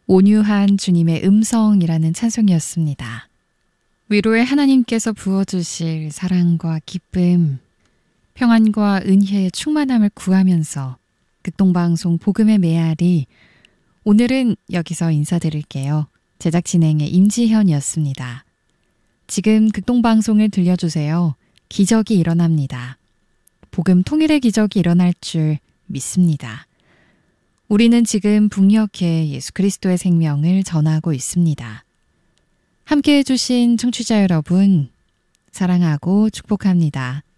온유한 주님의 음성이라는 찬송이었습니다. 위로의 하나님께서 부어주실 사랑과 기쁨, 평안과 은혜의 충만함을 구하면서 극동방송 복음의 메아리, 오늘은 여기서 인사드릴게요. 제작 진행의 임지현이었습니다. 지금 극동방송을 들려주세요. 기적이 일어납니다. 복음 통일의 기적이 일어날 줄 믿습니다. 우리는 지금 북녘에 예수 그리스도의 생명을 전하고 있습니다. 함께해 주신 청취자 여러분, 사랑하고 축복합니다.